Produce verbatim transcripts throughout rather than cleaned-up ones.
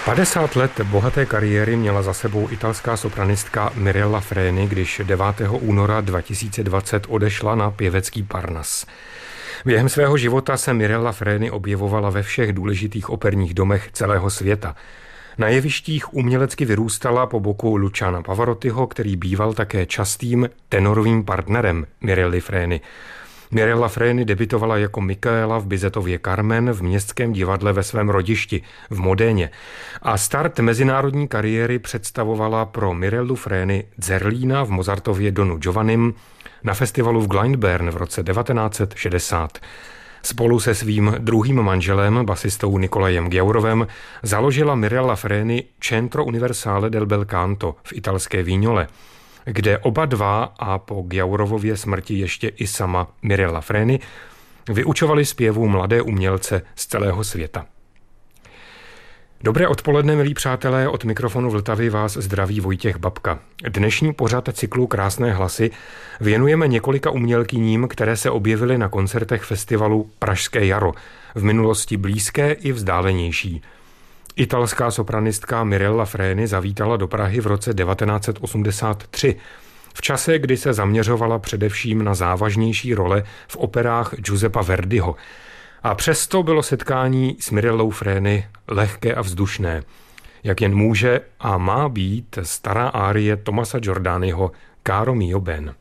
padesát let bohaté kariéry měla za sebou italská sopranistka Mirella Freni, když devátého února dva tisíce dvacet odešla na pěvecký Parnas. Během svého života se Mirella Freni objevovala ve všech důležitých operních domech celého světa. Na jevištích umělecky vyrůstala po boku Luciana Pavarottiho, který býval také častým tenorovým partnerem Mirelly Freni. Mirella Freni debutovala jako Michaela v Bizetově Carmen v Městském divadle ve svém rodišti v Modéně a start mezinárodní kariéry představovala pro Mirellu Freni Zerlína v Mozartově Donu Giovannim na festivalu v Glyndebourne v roce devatenáct set šedesát. Spolu se svým druhým manželem, basistou Nicolajem Giaurovem, založila Mirella Freni Centro Universale del Bel Canto v italské Vignole, kde oba dva a po Giaurovově smrti ještě i sama Mirella Freni vyučovali zpěvu mladé umělce z celého světa. Dobré odpoledne, milí přátelé, od mikrofonu Vltavy vás zdraví Vojtěch Babka. Dnešní pořad cyklu Krásné hlasy věnujeme několika umělkyním, které se objevily na koncertech festivalu Pražské jaro, v minulosti blízké i vzdálenější. Italská sopranistka Mirella Freni zavítala do Prahy v roce devatenáct set osmdesát tři, v čase, kdy se zaměřovala především na závažnější role v operách Giuseppa Verdiho. A přesto bylo setkání s Mirellou Freni lehké a vzdušné, jak jen může a má být stará árie Tomasa Giordaniho Caro mio ben.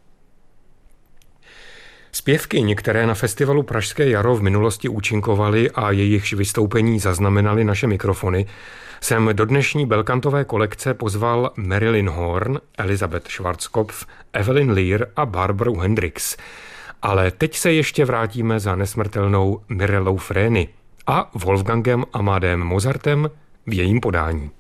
Zpěvkyň, které na festivalu Pražské jaro v minulosti účinkovaly a jejichž vystoupení zaznamenaly naše mikrofony, jsem do dnešní belkantové kolekce pozval Marilyn Horne, Elizabeth Schwarzkopf, Evelyn Lear a Barbaru Hendricks. Ale teď se ještě vrátíme za nesmrtelnou Mirellou Freni a Wolfgangem Amadem Mozartem v jejím podání.